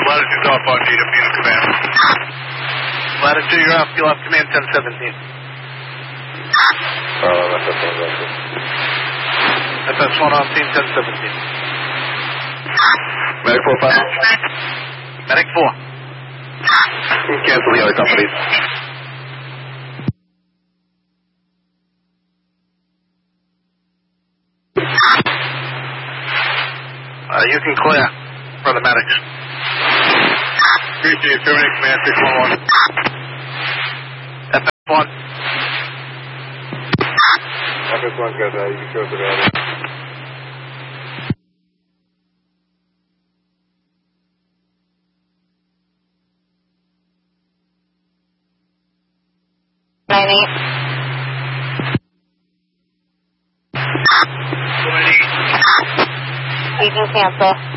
Latitude's off on GW's command. Latitude, you're off. You'll have command 1017. FS1 on scene 1017. Medic 4-5. Medic 4. Cancel the other companies. You can clear for the medics. Appreciate it. Terminate command 611. FS1. FS1's got that. You can show us the value. You can cancel.